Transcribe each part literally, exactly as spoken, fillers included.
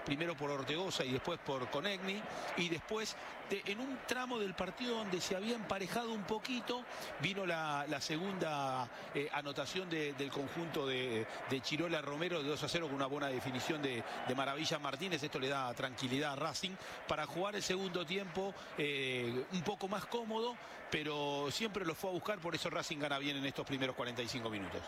primero por Ortegoza y después por Conegni, y después de, en un tramo del partido donde se había emparejado un poquito, vino la, la segunda eh, anotación de, del conjunto de, de Chirola Romero de dos a cero con una buena definición de, de Maravilla Martínez. Esto le da tranquilidad a Racing para jugar el segundo tiempo eh, un poco más cómodo, pero siempre lo fue a buscar, por eso Racing gana bien en estos primeros cuarenta y cinco minutos.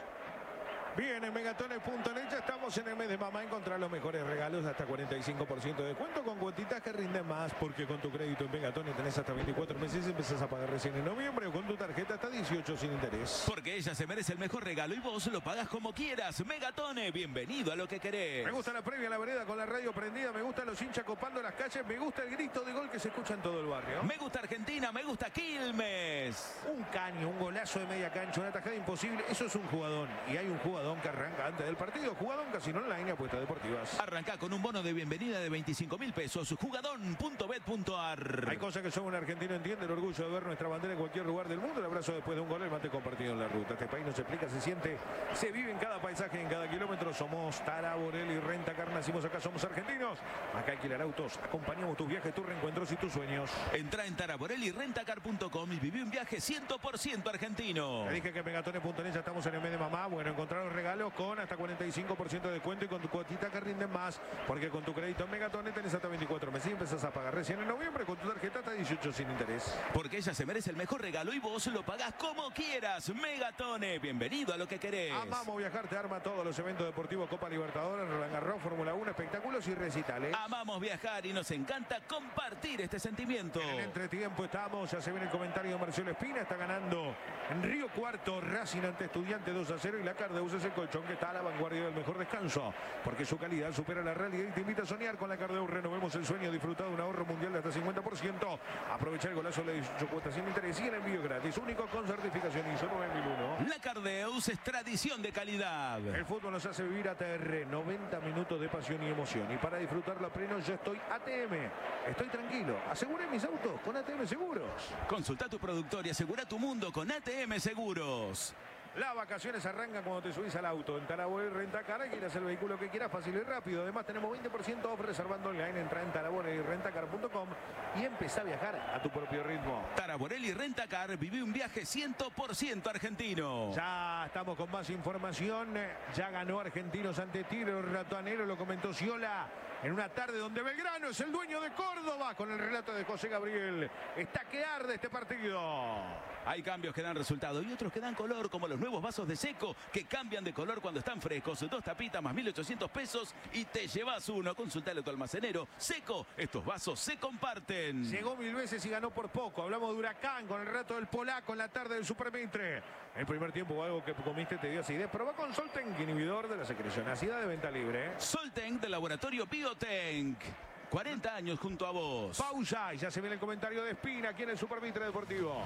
Bien, en megatones punto net ya estamos en el mes de mamá. Encontrar los mejores regalos hasta cuarenta y cinco por ciento de descuento con cuotitas que rinden más, porque con tu crédito en Megatones tenés hasta veinticuatro meses y empezás a pagar recién en noviembre, o con tu tarjeta hasta dieciocho sin interés. Porque ella se merece el mejor regalo y vos lo pagás como quieras. Megatones, bienvenido a lo que querés. Me gusta la previa a la vereda con la radio prendida, me gustan los hinchas copando las calles, me gusta el grito de gol que se escucha en todo el barrio. Me gusta Argentina, me gusta Quilmes. Un caño, un golazo de media cancha, una tajada imposible, eso es un jugadón. Y hay un jugadón que arranca antes del partido. Jugadón Casino Online y apuestas deportivas. Arranca con un bono de bienvenida de veinticinco mil pesos. Jugadón punto bet punto ar. Hay cosas que solo un argentino entiende. El orgullo de ver nuestra bandera en cualquier lugar del mundo. El abrazo después de un gol, el mate compartido en la ruta. Este país no se explica, se siente, se vive en cada paisaje, en cada kilómetro. Somos Tara Borelli, Rentacar. Nacimos acá, somos argentinos. Acá alquilar autos. Acompañamos tus viajes, tus reencuentros y tus sueños. Entra en tara borelli rentacar punto com y viví un viaje cien por ciento argentino. Te dije que en megatones punto net ya estamos en el mes de mamá. Bueno, encontrar los regalos con hasta cuarenta y cinco por ciento de descuento y con tu cuotita que rinden más, porque con tu crédito en Megatones tenés hasta veinticuatro meses y empezás a pagar recién en noviembre, con tu tarjeta hasta dieciocho sin interés. Porque ella se merece el mejor regalo y vos lo pagás como quieras. Megatones, bienvenido a lo que querés. Amamos viajar, te arma todos los eventos deportivos, Copa Libertadores, Roland Garros, Fórmula uno, espectáculos y recitales. Amamos viajar y nos encanta compartir este sentimiento. En el entretiempo estamos, ya se viene el comentario de Marcelo Espina, está ganando en Río Cuarto, Racing ante Estudiantes dos a cero, y la Cardeus es el colchón que está a la vanguardia del mejor descanso, porque su calidad supera la realidad y te invita a soñar con la Cardeus. Renovemos el sueño, disfrutar de un ahorro mundial de hasta cincuenta por ciento. Aprovechar el golazo de dieciocho cuotas sin interés y el envío gratis, único con certificación I S O nueve mil uno. La Cardeus es tradición de calidad. El fútbol nos hace vivir A T R, noventa minutos de pasión y emoción. Y para disfrutarlo a pleno, yo estoy A T M. Estoy tranquilo. Aseguré mis autos con A T M Seguros. Consulta tu productor y asegura tu mundo con A T M Seguros. Las vacaciones arrancan cuando te subís al auto. En Taraborelli Rentacar, quieras el vehículo que quieras, fácil y rápido. Además tenemos veinte por ciento off reservando online. Entra en taraborelli rentacar punto com y empezá a viajar a tu propio ritmo. Taraborelli Rentacar, viví un viaje cien por ciento argentino. Ya estamos con más información. Ya ganó Argentinos ante Tigre Ratonero, lo comentó Sciolà en una tarde donde Belgrano es el dueño de Córdoba, con el relato de José Gabriel. Está que arde este partido. Hay cambios que dan resultado y otros que dan color, como los nuevos vasos de Seco que cambian de color cuando están frescos. Dos tapitas más mil ochocientos pesos y te llevas uno. Consultale a tu almacenero. Seco, estos vasos se comparten. Llegó mil veces y ganó por poco. Hablamos de Huracán con el relato del polaco en la tarde del Supermitre. El primer tiempo, algo que comiste te dio acidez. Probá con Solten, inhibidor de la secreción ácida, de venta libre. Solten del laboratorio Biotank. cuarenta años junto a vos. Pausa y ya se viene el comentario de Espina aquí en el Supermitre Deportivo.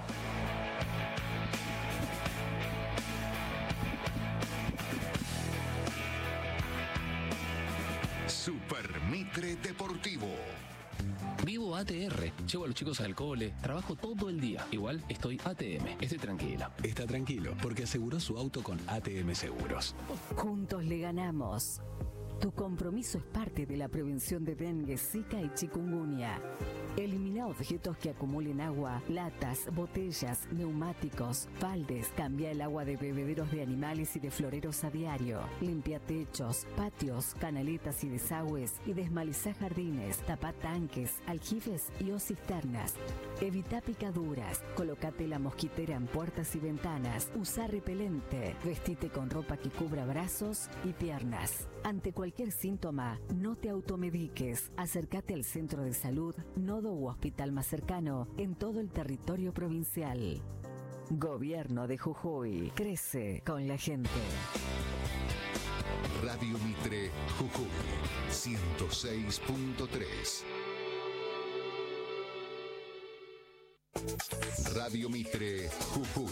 Supermitre Deportivo. Vivo A T R, llevo a los chicos al cole, trabajo todo el día. Igual estoy A T M, estoy tranquila. Está tranquilo porque aseguró su auto con A T M Seguros. Juntos le ganamos. Tu compromiso es parte de la prevención de dengue, zika y chikungunya. Elimina objetos que acumulen agua, latas, botellas, neumáticos, baldes. Cambia el agua de bebederos de animales y de floreros a diario. Limpia techos, patios, canaletas y desagües y desmaliza jardines. Tapa tanques, aljibes y o cisternas. Evita picaduras. Colócate la mosquitera en puertas y ventanas. Usa repelente. Vestite con ropa que cubra brazos y piernas. Ante cualquier síntoma, no te automediques. Acércate al centro de salud, nodo u hospital más cercano en todo el territorio provincial. Gobierno de Jujuy. Crece con la gente. Radio Mitre Jujuy ciento seis punto tres. Radio Mitre Jujuy.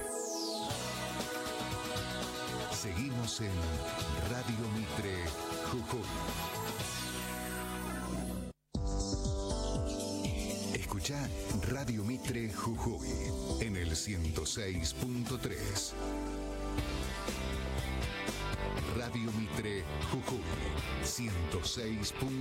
Seguimos en Radio Mitre Jujuy. Escucha Radio Mitre Jujuy en el ciento seis punto tres. Radio Mitre Jujuy ciento seis punto tres.